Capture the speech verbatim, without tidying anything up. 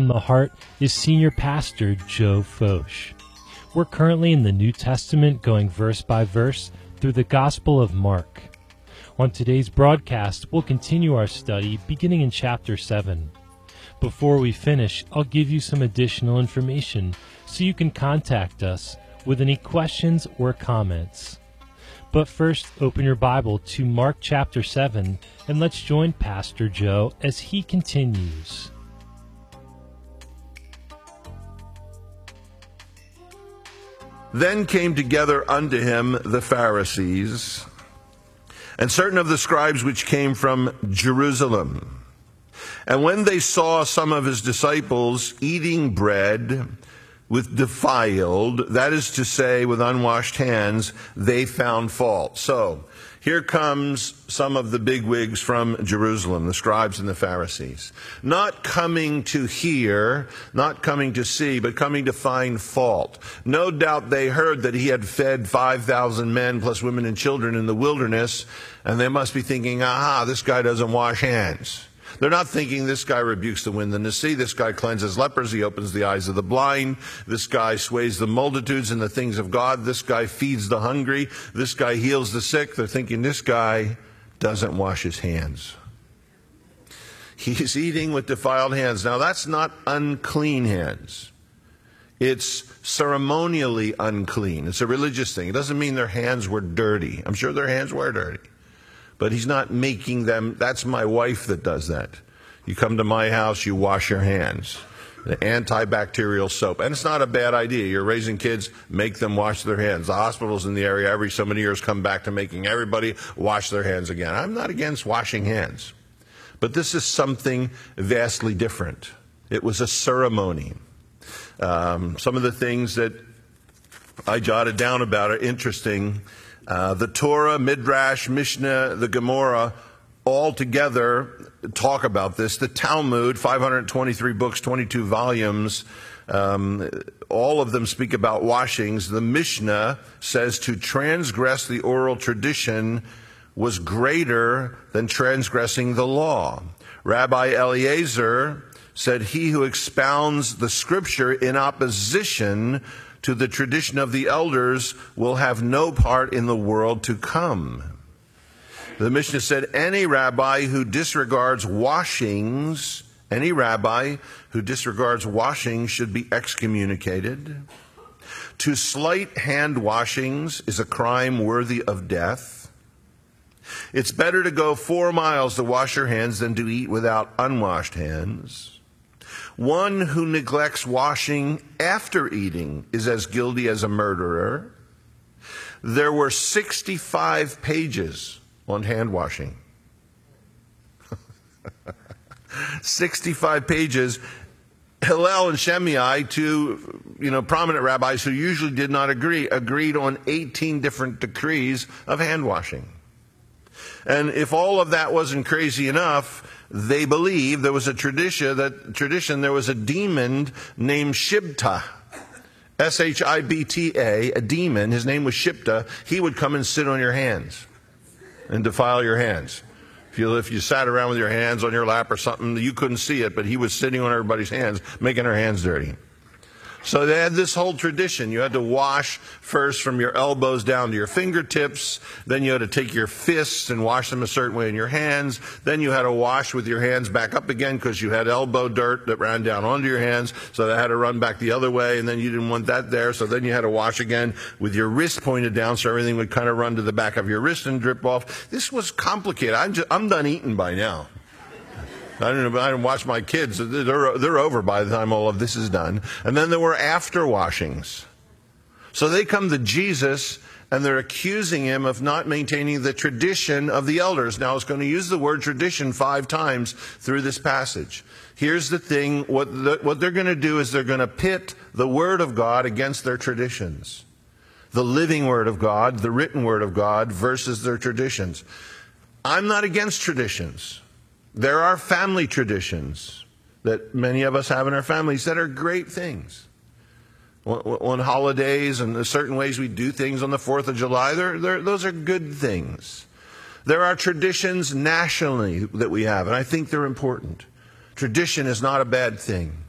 from the Heart is Senior Pastor Joe Focht. We're currently in the New Testament, going verse by verse through the Gospel of Mark. On today's broadcast, we'll continue our study beginning in chapter seven. Before we finish, I'll give you some additional information so you can contact us with any questions or comments. But first, open your Bible to Mark chapter seven, and let's join Pastor Joe as he continues. Then came together unto him the Pharisees, and certain of the scribes which came from Jerusalem. And when they saw some of his disciples eating bread with defiled, that is to say, with unwashed hands, they found fault. So, here comes some of the bigwigs from Jerusalem, the scribes and the Pharisees. Not coming to hear, not coming to see, but coming to find fault. No doubt they heard that he had fed five thousand men plus women and children in the wilderness, and they must be thinking, aha, this guy doesn't wash hands. They're not thinking this guy rebukes the wind and the sea, this guy cleanses lepers, he opens the eyes of the blind, this guy sways the multitudes in the things of God, this guy feeds the hungry, this guy heals the sick. They're thinking this guy doesn't wash his hands. He's eating with defiled hands. Now that's not unclean hands. It's ceremonially unclean. It's a religious thing. It doesn't mean their hands were dirty. I'm sure their hands were dirty. But he's not making them. That's my wife that does that. You come to my house, you wash your hands. The antibacterial soap. And it's not a bad idea. You're raising kids, make them wash their hands. The hospitals in the area every so many years come back to making everybody wash their hands again. I'm not against washing hands. But this is something vastly different. It was a ceremony. Um, some of the things that I jotted down about are interesting. Uh, the Torah, Midrash, Mishnah, the Gemara, all together talk about this. The Talmud, five hundred twenty-three books, twenty-two volumes, um, all of them speak about washings. The Mishnah says to transgress the oral tradition was greater than transgressing the law. Rabbi Eliezer said, he who expounds the scripture in opposition to the tradition of the elders will have no part in the world to come. The Mishnah said, any rabbi who disregards washings, any rabbi who disregards washings should be excommunicated. To slight hand washings is a crime worthy of death. It's better to go four miles to wash your hands than to eat without unwashed hands. One who neglects washing after eating is as guilty as a murderer. There were sixty-five pages on hand washing. sixty-five pages. Hillel and Shammai, two you know, prominent rabbis who usually did not agree, agreed on eighteen different decrees of hand washing. And if all of that wasn't crazy enough, they believe there was a tradition that tradition there was a demon named Shibta, S H I B T A, a demon. His name was Shibta. He would come and sit on your hands and defile your hands. If you if you sat around with your hands on your lap or something, you couldn't see it, but he was sitting on everybody's hands, making their hands dirty. So they had this whole tradition. You had to wash first from your elbows down to your fingertips. Then you had to take your fists and wash them a certain way in your hands. Then you had to wash with your hands back up again because you had elbow dirt that ran down onto your hands. So they had to run back the other way, and then you didn't want that there. So then you had to wash again with your wrist pointed down so everything would kind of run to the back of your wrist and drip off. This was complicated. I'm, just, I'm done eating by now. I didn't, I didn't watch my kids. They're, they're over by the time all of this is done. And then there were after washings. So they come to Jesus and they're accusing him of not maintaining the tradition of the elders. Now, it's going to use the word tradition five times through this passage. Here's the thing. What, the, what they're going to do is they're going to pit the word of God against their traditions. The living word of God, the written word of God versus their traditions. I'm not against traditions. There are family traditions that many of us have in our families that are great things. On holidays and the certain ways we do things on the fourth of July, they're, they're, those are good things. There are traditions nationally that we have, and I think they're important. Tradition is not a bad thing.